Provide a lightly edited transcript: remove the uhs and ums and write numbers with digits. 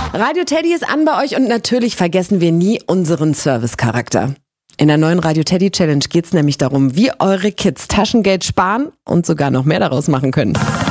Radio Teddy ist an bei euch und natürlich vergessen wir nie unseren Service-Charakter. In der neuen Radio Teddy Challenge geht's nämlich darum, wie eure Kids Taschengeld sparen und sogar noch mehr daraus machen können.